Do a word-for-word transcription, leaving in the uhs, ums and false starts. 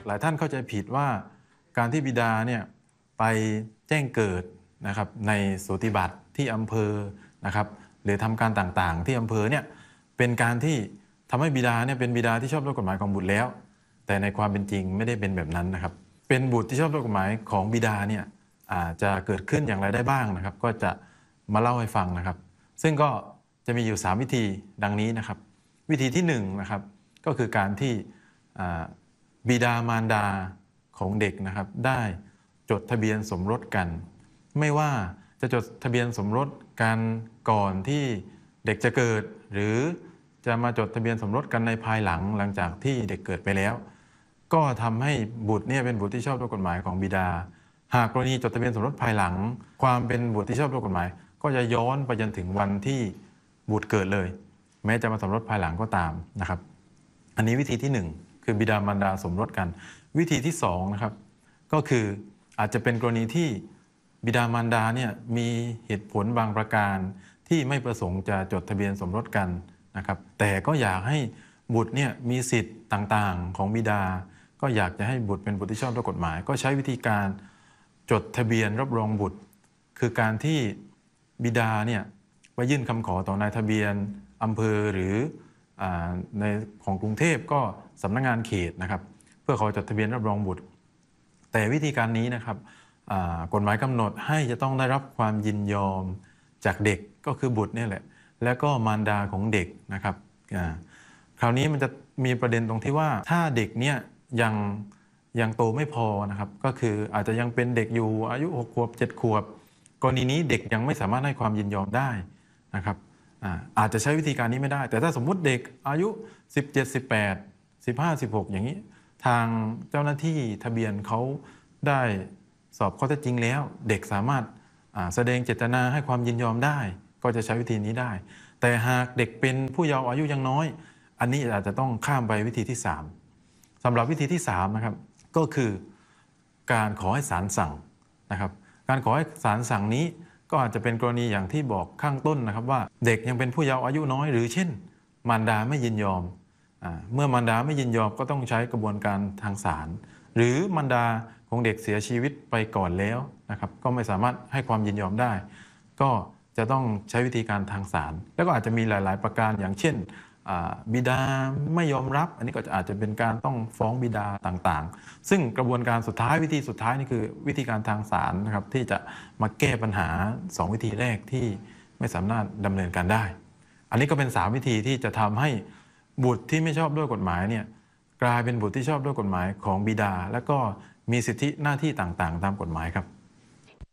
หลายท่านเข้าใจผิดว่าการที่บิดาเนี่ยไปแจ้งเกิดนะครับในสูติบัตรที่อำเภอนะครับหรือทำการต่างๆที่อำเภอเนี่ยเป็นการที่ทำให้บิดาเนี่ยเป็นบิดาที่ชอบด้วยกฎหมายของบุตรแล้วแต่ในความเป็นจริงไม่ได้เป็นแบบนั้นนะครับเป็นบุตรที่ชอบด้วยกฎหมายของบิดาเนี่ยอาจจะเกิดขึ้นอย่างไรได้บ้างนะครับก็จะมาเล่าให้ฟังนะครับซึ่งก็จะมีอยู่สามวิธีดังนี้นะครับวิธีที่หนึ่งนะครับก็คือการที่บิดามารดาของเด็กนะครับได้จดทะเบียนสมรสกันไม่ว่าจะจดทะเบียนสมรสกันก่อนที่เด็กจะเกิดหรือจะมาจดทะเบียนสมรสกันในภายหลังหลังจากที่เด็กเกิดไปแล้วก็ทำให้บุตรเนี่ยเป็นบุตรที่ชอบด้วยกฎหมายของบิดาหากกรณีจดทะเบียนสมรสภายหลังความเป็นบุตรที่ชอบด้วยกฎหมายก็จะย้อนไปจนถึงวันที่บุตรเกิดเลยแม้จะมาสมรสภายหลังก็ตามนะครับอันนี้วิธีที่หนึ่งคือบิดามารดาสมรสกันวิธีที่สองนะครับก็คืออาจจะเป็นกรณีที่บิดามารดาเนี่ยมีเหตุผลบางประการที่ไม่ประสงค์จะจดทะเบียนสมรสกันนะครับแต่ก็อยากให้บุตรเนี่ยมีสิทธิ์ต่างๆของบิดาก็อยากจะให้บุตรเป็นบุตรที่ชอบด้วยกฎหมายก็ใช้วิธีการจดทะเบียนรับรองบุตรคือการที่บิดาเนี่ยไปยื่นคำขอต่อนายทะเบียนอำเภอหรือในของกรุงเทพก็สำนักงานเขตนะครับเพื่อขอจดทะเบียนรับรองบุตรแต่วิธีการนี้นะครับกฎหมายกำหนดให้จะต้องได้รับความยินยอมจากเด็กก็คือบุตรนี่แหละและก็มารดาของเด็กนะครับคราวนี้มันจะมีประเด็นตรงที่ว่าถ้าเด็กเนี่ยยังยังโตไม่พอนะครับก็คืออาจจะยังเป็นเด็กอยู่อายุหกขวบเจ็ดขวบกรณีนี้เด็กยังไม่สามารถให้ความยินยอมได้นะครับอาจจะใช้วิธีการนี้ไม่ได้แต่ถ้าสมมุติเด็กอายุสิบเจ็ด สิบแปด สิบห้า สิบหกอย่างนี้ทางเจ้าหน้าที่ทะเบียนเขาได้สอบข้อเท็จจริงแล้วเด็กสามารถแสดงเจตนาให้ความยินยอมได้ก็จะใช้วิธีนี้ได้แต่หากเด็กเป็นผู้เยาว์อายุยังน้อยอันนี้อาจจะต้องข้ามไปวิธีที่สามสำหรับวิธีที่สามนะครับก็คือการขอให้ศาลสั่งนะครับการขอให้ศาลสั่งนี้ก็อาจจะเป็นกรณีอย่างที่บอกข้างต้นนะครับว่าเด็กยังเป็นผู้เยาว์อายุน้อยหรือเช่นมารดาไม่ยินยอมเมื่อมารดาไม่ยินยอมก็ต้องใช้กระบวนการทางศาลหรือมารดาของเด็กเสียชีวิตไปก่อนแล้วนะครับก็ไม่สามารถให้ความยินยอมได้ก็จะต้องใช้วิธีการทางศาลแล้วก็อาจจะมีหลายๆประการอย่างเช่นบิดาไม่ยอมรับอันนี้ก็อาจจะเป็นการต้องฟ้องบิดาต่างๆซึ่งกระบวนการสุดท้ายวิธีสุดท้ายนี่คือวิธีการทางศาลนะครับที่จะมาแก้ปัญหาสองวิธีแรกที่ไม่สามารถดำเนินการได้อันนี้ก็เป็นสามวิธีที่จะทำให้บุตรที่ไม่ชอบด้วยกฎหมายเนี่ยกลายเป็นบุตรที่ชอบด้วยกฎหมายของบิดาและก็มีสิทธิหน้าที่ต่างๆตามกฎหมายครับ